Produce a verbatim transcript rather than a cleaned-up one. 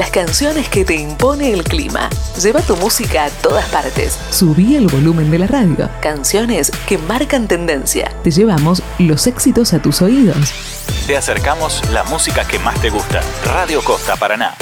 Las canciones que te impone el clima. Lleva tu música a todas partes. Subí el volumen de la radio. Canciones que marcan tendencia. Te llevamos los éxitos a tus oídos. Te acercamos la música que más te gusta. Radio Costa Paraná.